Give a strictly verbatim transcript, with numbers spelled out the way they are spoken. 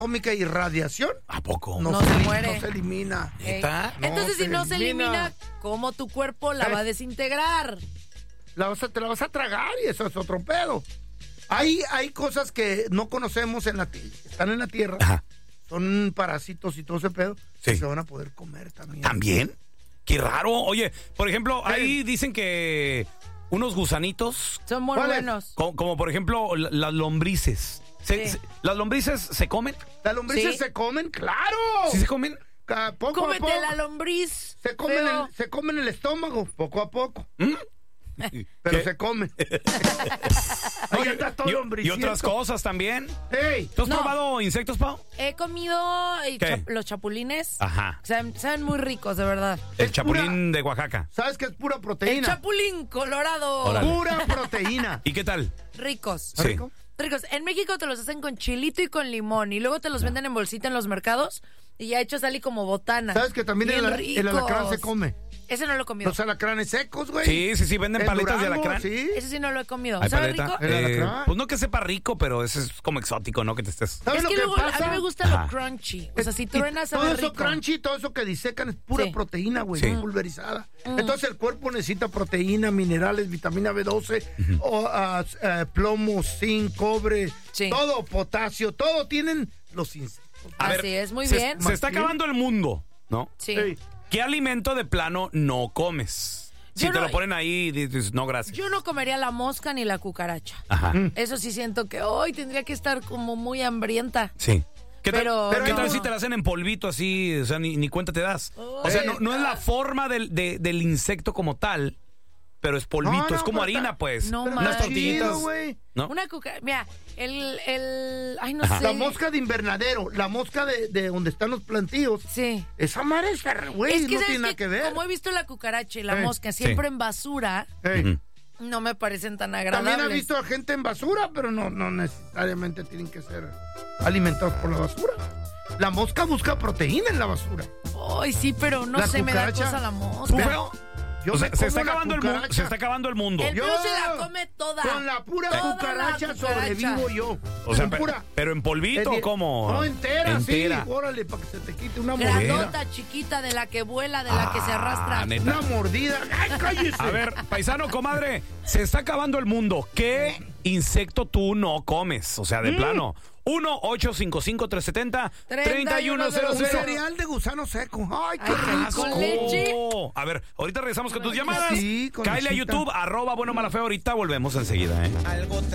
atómica y radiación. ¿A poco? No, No se, se li- muere. no se elimina. ¿Neta? No, Entonces, se si no se elimina. elimina, ¿cómo tu cuerpo la va a desintegrar? La vas a, te la vas a tragar y eso es otro pedo. Hay, hay cosas que no conocemos en la ti- están en la tierra. Ajá. Son parásitos y todo ese pedo. Sí. Que se van a poder comer también. ¿También? Qué raro. Oye, por ejemplo, ahí dicen que unos gusanitos, Son muy ¿Cuál es? buenos. co- como por ejemplo la- las lombrices. Se- Sí. se- ¿Las lombrices se comen? Las lombrices Sí. se comen, claro. ¿Sí se comen? Ca- Poco a Cómete poco. la lombriz. Se comen, feo. el, se comen el estómago, poco a poco. ¿Mm? Pero ¿Qué? se come. Ahí anda todo y, y lombriciento. otras cosas también. ¡Ey! ¿Tú has No. probado insectos, Pau? He comido eh, ¿Qué? chap- los chapulines. Ajá. Saben, saben muy ricos, de verdad. El Es chapulín de Oaxaca. ¿Sabes qué es pura El proteína? chapulín colorado. Órale. Pura proteína. ¿Y qué tal? Ricos. Sí. ¿Rico? Ricos. En México te los hacen con chilito y con limón y luego te los venden en bolsita en los mercados y ya hechos sale como botana. ¿Sabes que también el, Bien ala- el alacrán ricos. se come? Ese no lo he comido. Los alacranes secos, güey. Sí, sí, sí, venden En paletas de Durango, alacrán. Sí. Ese sí no lo he comido. Hay ¿Sabe paleta. rico? El Eh, alacrán. pues no que sepa rico, pero ese es como exótico, ¿no? Que te estés. ¿Sabes Es lo que que luego pasa? a mí me gusta Ajá. lo crunchy. O sea, si Y truenas todo sabe eso rico. crunchy, todo eso que disecan es pura Sí. proteína, güey, Sí. pulverizada. Entonces el cuerpo necesita proteína, minerales, vitamina B doce, o, ah, eh, plomo, zinc, cobre, Sí. todo, potasio, todo tienen los insectos. A Así ver, es, muy se, bien. Se está ¿Sí? acabando el mundo, ¿no? Sí. Ey, ¿Qué alimento de plano no comes? Si Yo te no- lo ponen ahí, dices, no, gracias. Yo no comería la mosca ni la cucaracha. Ajá. Eso sí siento que hoy tendría que estar como muy hambrienta. Sí. ¿Qué tal, Pero ¿qué no. tal si te la hacen en polvito así? O sea, ni, ni cuenta te das. O sea, no, no es la forma del, de- del insecto como tal, pero es polvito, No, no, es como pero harina, está- pues. No pero Unas manches. tortillitas. chido, güey. ¿No? Una cucaracha. Mira, el, el. Ay, no Ajá. sé. La mosca de invernadero, la mosca de, de donde están los plantíos. Sí. Esa madre está, re- güey, Es que no sabes tiene nada que que ver. como he visto la cucaracha y la Eh, mosca siempre sí. en basura, Ey, Ujú. no me parecen tan agradables. También ha visto a gente en basura, pero no, no necesariamente tienen que ser alimentados por la basura. La mosca busca proteína en la basura. Ay, sí, pero no La sé, me da cucaracha. cosa la ¿Tú, mosca. feo? Yo O sea, me se como está, la acabando el mundo, cucaracha. se está acabando el mundo. El Yo- feo se la come toda. Con la pura Toda la cucaracha, cucaracha. sobrevivo yo. O sea, Con pe- pura. pero en polvito, Eh, o ¿cómo? No, entera, Entera. sí. Órale, para que se te quite una mordida. Grandota, chiquita, de la que vuela, de la que se arrastra. Ah, neta. Una mordida. ¡Ay, cállese! A ver, paisano, comadre, se está acabando el mundo. ¿Qué insecto tú no comes? O sea, de plano. uno ocho cinco cinco tres siete cero tres uno cero Un cero. cereal de gusano seco. Ay, qué Ay, qué rico. rico. ¿Con leche? A ver, ahorita regresamos con tus Ay, llamadas. sí, con Cáele a lechita. YouTube, arroba bueno mala feo. Ahorita volvemos enseguida, ¿eh?